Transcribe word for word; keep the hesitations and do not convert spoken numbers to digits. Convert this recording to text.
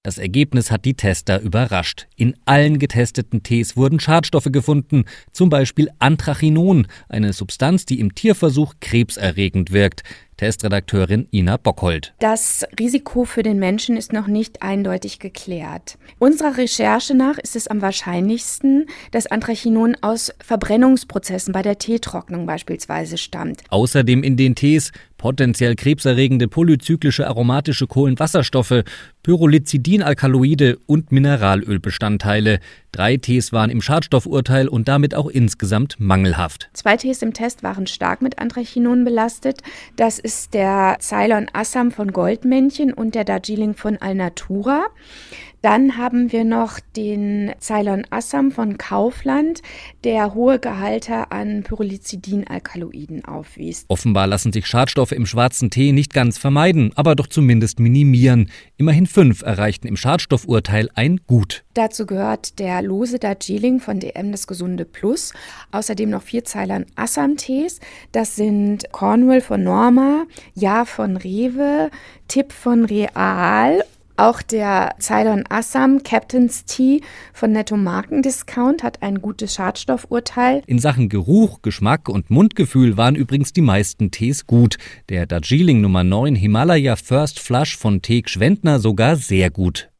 Das Ergebnis hat die Tester überrascht. In allen getesteten Tees wurden Schadstoffe gefunden, zum Beispiel Anthrachinon, eine Substanz, die im Tierversuch krebserregend wirkt. Testredakteurin Ina Bockhold. Das Risiko für den Menschen ist noch nicht eindeutig geklärt. Unserer Recherche nach ist es am wahrscheinlichsten, dass Anthrachinon aus Verbrennungsprozessen bei der Teetrocknung beispielsweise stammt. Außerdem in den Tees potenziell krebserregende polyzyklische aromatische Kohlenwasserstoffe, Pyrrolizidin-Alkaloide und Mineralölbestandteile. Drei Tees waren im Schadstoffurteil und damit auch insgesamt mangelhaft. Zwei Tees im Test waren stark mit Anthrachinon belastet. Das ist der Ceylon Assam von Goldmännchen und der Darjeeling von Alnatura. Dann haben wir noch den Ceylon Assam von Kaufland, der hohe Gehalte an Pyrrolizidin-Alkaloiden aufwies. Offenbar lassen sich Schadstoffe im schwarzen Tee nicht ganz vermeiden, aber doch zumindest minimieren. Immerhin fünf erreichten im Schadstoffurteil ein Gut. Dazu gehört der lose Darjeeling von D M, das Gesunde Plus. Außerdem noch vier Ceylon Assam Tees. Das sind Cornwall von Norma, Ja von Rewe, Tipp von Real. Auch der Ceylon Assam Captain's Tea von Netto Markendiscount hat ein gutes Schadstoffurteil. In Sachen Geruch, Geschmack und Mundgefühl waren übrigens die meisten Tees gut. Der Darjeeling Nummer neun Himalaya First Flush von Teek Schwendner sogar sehr gut.